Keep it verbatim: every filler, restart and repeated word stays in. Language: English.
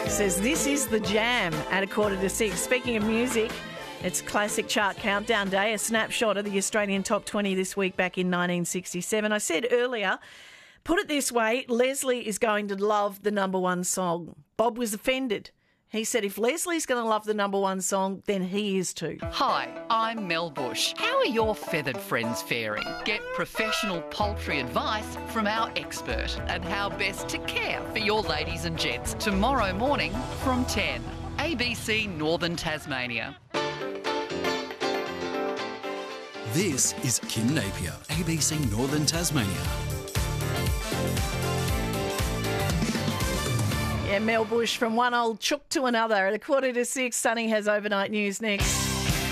Says this is the jam at a quarter to six. Speaking of music, it's Classic Chart Countdown Day, a snapshot of the Australian top twenty this week back in nineteen sixty-seven. I said earlier, put it this way, Leslie is going to love the number one song. Bob was offended. He said if Leslie's going to love the number one song, then he is too. Hi, I'm Mel Bush. How are your feathered friends faring? Get professional poultry advice from our expert and how best to care for your ladies and gents tomorrow morning from ten. A B C Northern Tasmania. This is Kim Napier, A B C Northern Tasmania. Yeah, Mel Bush from one old chook to another. At a quarter to six, Sunny has overnight news next.